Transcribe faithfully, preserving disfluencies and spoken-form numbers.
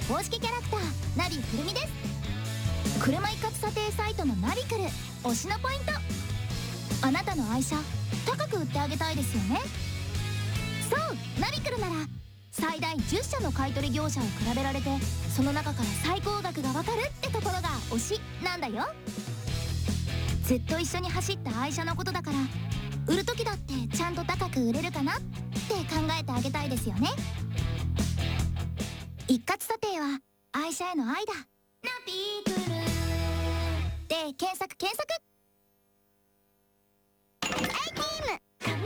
公式キャラクターナビくるみです。車一括査定サイトのナビくる推しのポイント、あなたの愛車高く売ってあげたいですよね。そう、ナビくるなら最大じゅっしゃの買取業者を比べられて、その中から最高額がわかるってところが推しなんだよ。ずっと一緒に走った愛車のことだから、売る時だってちゃんと高く売れるかなって考えてあげたいですよね。一括査定は愛車への愛だ。ナビくるで検索検索。